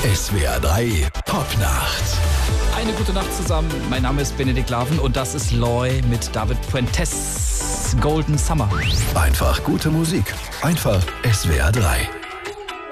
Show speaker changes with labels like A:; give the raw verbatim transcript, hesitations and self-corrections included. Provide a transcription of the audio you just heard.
A: S W R drei Popnacht.
B: Eine gute Nacht zusammen. Mein Name ist Benedikt Laven und das ist Loy mit David Puentes. Golden Summer.
A: Einfach gute Musik. Einfach S W R drei.